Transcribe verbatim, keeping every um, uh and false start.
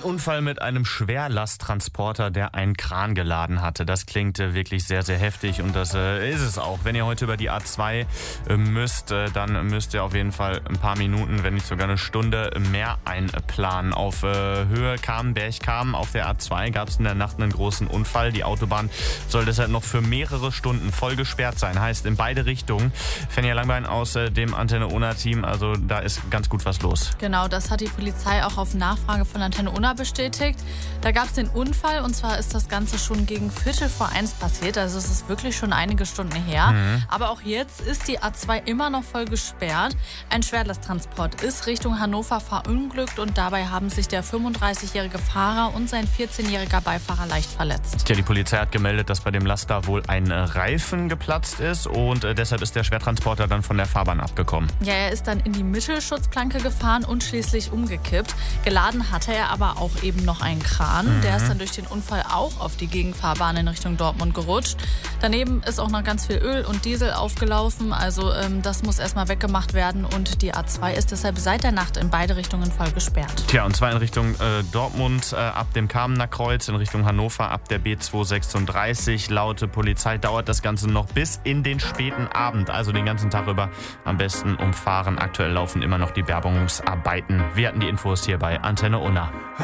Unfall mit einem Schwerlasttransporter, der einen Kran geladen hatte. Das klingt äh, wirklich sehr, sehr heftig und das äh, ist es auch. Wenn ihr heute über die A zwei äh, müsst, äh, dann müsst ihr auf jeden Fall ein paar Minuten, wenn nicht sogar eine Stunde mehr einplanen. Auf äh, Höhe Kamen-Berchtesgaden auf der A zwei gab es in der Nacht einen großen Unfall. Die Autobahn soll deshalb noch für mehrere Stunden voll gesperrt sein. Heißt in beide Richtungen. Fenja Langbein aus äh, dem Antenne Unna Team, also da ist ganz gut was los. Genau, das hat die Polizei auch auf Nachfrage von Antenne Unna bestätigt. Da gab es den Unfall und zwar ist das Ganze schon gegen Viertel vor eins passiert. Also es ist wirklich schon einige Stunden her. Mhm. Aber auch jetzt ist die A zwei immer noch voll gesperrt. Ein Schwerlasttransport ist Richtung Hannover verunglückt und dabei haben sich der fünfunddreißigjährige Fahrer und sein vierzehnjähriger Beifahrer leicht verletzt. Ja, die Polizei hat gemeldet, dass bei dem Laster wohl ein Reifen geplatzt ist und äh, deshalb ist der Schwertransporter dann von der Fahrbahn abgekommen. Ja, er ist dann in die Mittelschutzplanke gefahren und schließlich umgekippt. Geladen hatte er aber auch eben noch einen Kran. Mhm. Der ist dann durch den Unfall auch auf die Gegenfahrbahn in Richtung Dortmund gerutscht. Daneben ist auch noch ganz viel Öl und Diesel aufgelaufen. Also ähm, das muss erstmal weggemacht werden und die A zwei ist deshalb seit der Nacht in beide Richtungen voll gesperrt. Tja, und zwar in Richtung äh, Dortmund äh, ab dem Kamener Kreuz, in Richtung Hannover ab der B zweihundertsechsunddreißig. Laut Polizei dauert das Ganze noch bis in den späten Abend, also den ganzen Tag über am besten umfahren. Aktuell laufen immer noch die Bergungsarbeiten. Wir hatten die Infos hier bei Antenne Unna.